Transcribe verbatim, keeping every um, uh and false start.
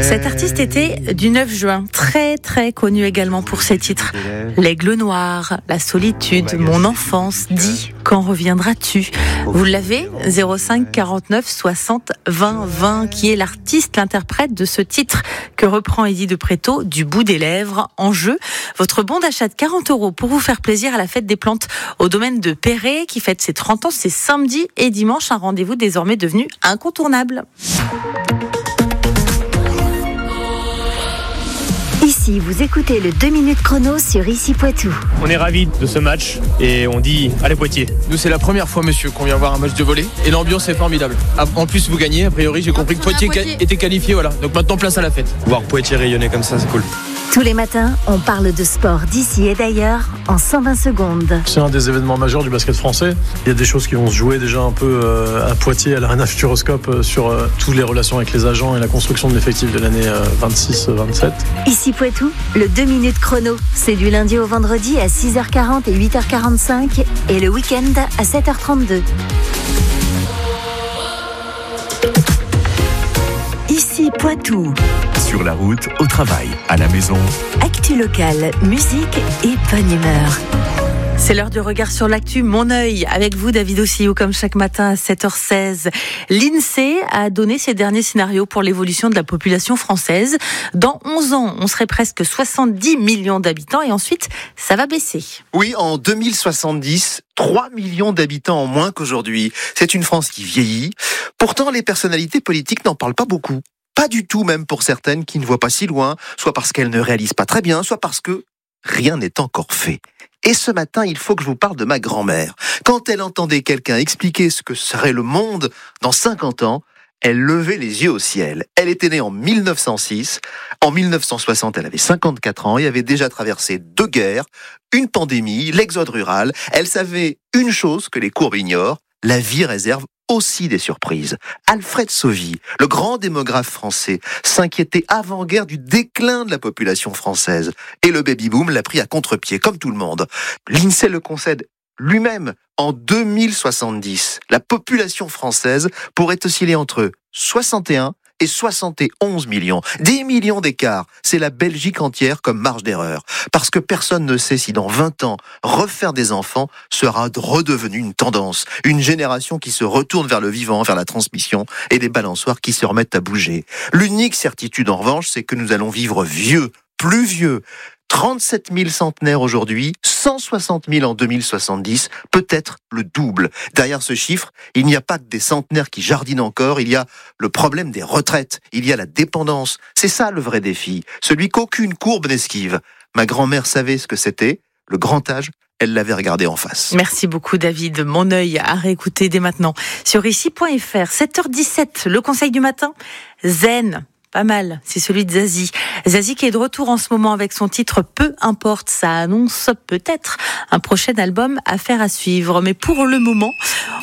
Cet artiste était du neuf juin, très très connu également pour ses titres. L'aigle noir, la solitude, mon enfance, dis, quand reviendras-tu? Vous l'avez, zéro cinq quarante-neuf soixante vingt vingt, qui est l'artiste, l'interprète de ce titre que reprend Eddie de Préto, du bout des lèvres. En jeu, votre bon d'achat de quarante euros pour vous faire plaisir à la fête des plantes au domaine de Perret, qui fête ses trente ans, c'est samedi et dimanche, un rendez-vous désormais devenu incontournable. Ici, vous écoutez le deux minutes chrono sur Ici Poitou. On est ravis de ce match et on dit allez Poitiers. Nous, c'est la première fois, monsieur, qu'on vient voir un match de volley et l'ambiance est formidable. En plus, vous gagnez, a priori, j'ai compris que Poitiers, Poitiers était qualifié, voilà. Donc maintenant, place à la fête. Voir Poitiers rayonner comme ça, c'est cool. Tous les matins, on parle de sport d'ici et d'ailleurs en cent vingt secondes. C'est un des événements majeurs du basket français. Il y a des choses qui vont se jouer déjà un peu euh, à Poitiers, à l'Arena Futuroscope, euh, sur euh, toutes les relations avec les agents et la construction de l'effectif de l'année euh, vingt-six vingt-sept. Ici Poitou, le deux minutes chrono. C'est du lundi au vendredi à six heures quarante et huit heures quarante-cinq et le week-end à sept heures trente-deux. Ici Poitou. Sur la route, au travail, à la maison. Actu locale, musique et bonne humeur. C'est l'heure du regard sur l'actu, mon œil, avec vous David Ossillou, comme chaque matin à sept heures seize. L'INSEE a donné ses derniers scénarios pour l'évolution de la population française. Dans onze ans, on serait presque soixante-dix millions d'habitants et ensuite, ça va baisser. Oui, en deux mille soixante-dix, trois millions d'habitants en moins qu'aujourd'hui. C'est une France qui vieillit. Pourtant, les personnalités politiques n'en parlent pas beaucoup. Pas du tout, même pour certaines qui ne voient pas si loin, soit parce qu'elles ne réalisent pas très bien, soit parce que rien n'est encore fait. Et ce matin, il faut que je vous parle de ma grand-mère. Quand elle entendait quelqu'un expliquer ce que serait le monde dans cinquante ans, elle levait les yeux au ciel. Elle était née en mille neuf cent six. En mille neuf cent soixante, elle avait cinquante-quatre ans et avait déjà traversé deux guerres, une pandémie, l'exode rural. Elle savait une chose que les courbes ignorent, la vie réserve aussi des surprises. Alfred Sauvy, le grand démographe français, s'inquiétait avant-guerre du déclin de la population française. Et le baby-boom l'a pris à contre-pied, comme tout le monde. L'INSEE le concède lui-même. En deux mille soixante-dix, la population française pourrait osciller entre soixante et un et soixante et onze millions. dix millions d'écart. C'est la Belgique entière comme marge d'erreur. Parce que personne ne sait si dans vingt ans, refaire des enfants sera redevenu une tendance. Une génération qui se retourne vers le vivant, vers la transmission, et des balançoires qui se remettent à bouger. L'unique certitude, en revanche, c'est que nous allons vivre vieux, plus vieux. trente-sept mille centenaires aujourd'hui, cent soixante mille en deux mille soixante-dix, peut-être le double. Derrière ce chiffre, il n'y a pas que des centenaires qui jardinent encore, il y a le problème des retraites, il y a la dépendance. C'est ça le vrai défi, celui qu'aucune courbe n'esquive. Ma grand-mère savait ce que c'était, le grand âge, elle l'avait regardé en face. Merci beaucoup David, mon œil à réécouter dès maintenant. Sur ici point f r, sept heures dix-sept, le conseil du matin, zen. Pas mal, c'est celui de Zazie. Zazie qui est de retour en ce moment avec son titre Peu importe, ça annonce peut-être un prochain album à faire à suivre. Mais pour le moment,